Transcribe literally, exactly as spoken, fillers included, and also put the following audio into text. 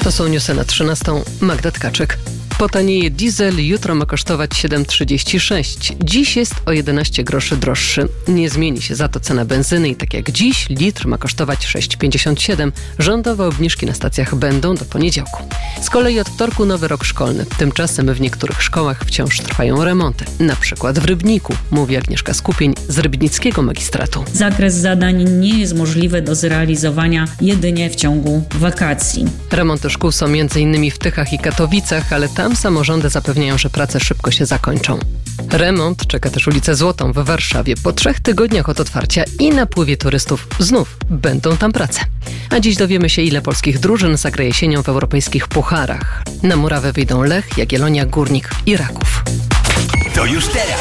To są newsy na trzynastą. Magda Tkaczyk. Potanieje diesel, jutro ma kosztować siedem trzydzieści sześć. Dziś jest o jedenaście groszy droższy. Nie zmieni się za to cena benzyny i tak jak dziś litr ma kosztować sześć pięćdziesiąt siedem. Rządowe obniżki na stacjach będą do poniedziałku. Z kolei od wtorku nowy rok szkolny. Tymczasem w niektórych szkołach wciąż trwają remonty. Na przykład w Rybniku, mówi Agnieszka Skupień z Rybnickiego Magistratu. Zakres zadań nie jest możliwy do zrealizowania jedynie w ciągu wakacji. Remonty szkół są między innymi w Tychach i Katowicach, ale tam samorządy zapewniają, że prace szybko się zakończą. Remont czeka też ulicę Złotą w Warszawie. Po trzech tygodniach od otwarcia i napływie turystów znów będą tam prace. A dziś dowiemy się, ile polskich drużyn zagra jesienią w europejskich pucharach. Na murawę wyjdą Lech, Jagiellonia, Górnik i Raków. To już teraz.